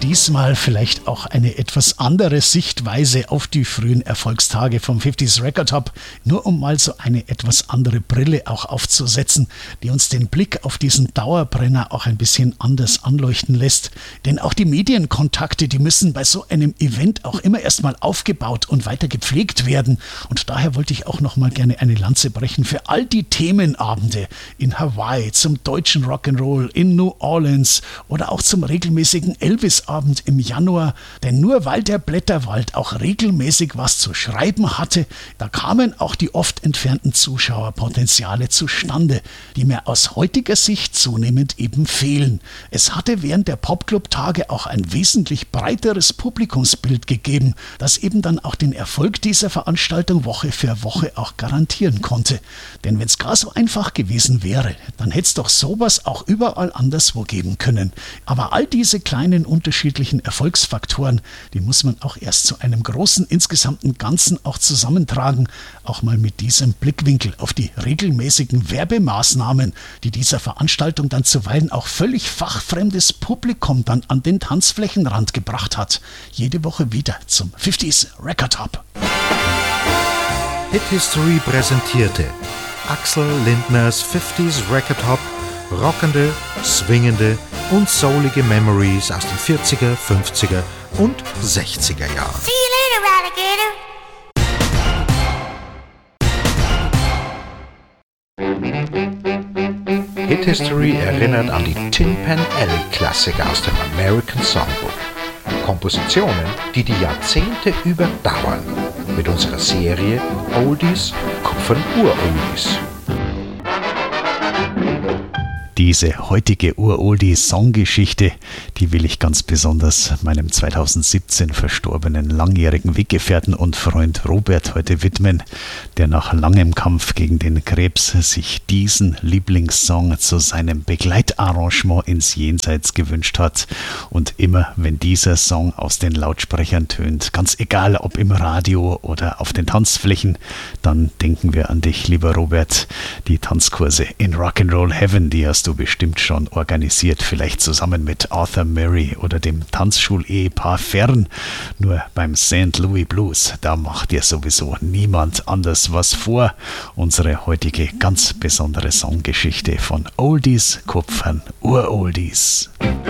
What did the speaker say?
diesmal vielleicht auch eine etwas andere Sichtweise auf die frühen Erfolgstage vom 50s Record Hub, nur um mal so eine etwas andere Brille auch aufzusetzen, die uns den Blick auf diesen Dauerbrenner auch ein bisschen anders anleuchten lässt. Denn auch die Medienkontakte, die müssen bei so einem Event auch immer erstmal aufgebaut und weiter gepflegt werden. Und daher wollte ich auch noch mal gerne eine Lanze brechen für all die Themenabende in Hawaii, zum deutschen Rock'n'Roll, in New Orleans oder auch zum regelmäßigen Elvis-Abend im Januar. Denn nur weil der Blätterwald auch regelmäßig was zu schreiben hatte, da kamen auch die oft entfernten Zuschauerpotenziale zustande, die mir aus heutiger Sicht zunehmend eben fehlen. Es hatte während der Popclub-Tage auch ein wesentlich breiteres Publikumsbild gegeben, das eben dann auch den Erfolg dieser Veranstaltung Woche für Woche auch garantieren konnte. Denn wenn es gar so einfach gewesen wäre, dann hätte es doch sowas auch überall anderswo geben können. Aber all diese kleinen unterschiedlichen Erfolgsfaktoren, die muss man auch erst zu einem großen insgesamten Ganzen auch zusammentragen, auch mal mit diesem Blickwinkel auf die regelmäßigen Werbemaßnahmen, die dieser Veranstaltung dann zuweilen auch völlig fachfremdes Publikum dann an den Tanzflächenrand gebracht hat. Jede Woche wieder zum 50s Record Hub. Hit History präsentierte Axel Lindners 50s Record Hub, rockende, swingende und soulige Memories aus den 40er, 50er und 60er Jahren. See you later, Alligator. Hit History erinnert an die Tin Pan Alley Klassiker aus dem American Songbook. Kompositionen, die die Jahrzehnte überdauern. Mit unserer Serie Oldies kupfern Uroldies. Diese heutige Uroldie-Songgeschichte, die will ich ganz besonders meinem 2017 verstorbenen langjährigen Weggefährten und Freund Robert heute widmen, der nach langem Kampf gegen den Krebs sich diesen Lieblingssong zu seinem Begleitarrangement ins Jenseits gewünscht hat. Und immer, wenn dieser Song aus den Lautsprechern tönt, ganz egal ob im Radio oder auf den Tanzflächen, dann denken wir an dich, lieber Robert. Die Tanzkurse in Rock'n'Roll Heaven, die hast du bestimmt schon organisiert, vielleicht zusammen mit Arthur Murray oder dem Tanzschul-Ehepaar Fern. Nur beim St. Louis Blues, da macht dir sowieso niemand anders was vor. Unsere heutige ganz besondere Songgeschichte von Oldies kupfern Uroldies.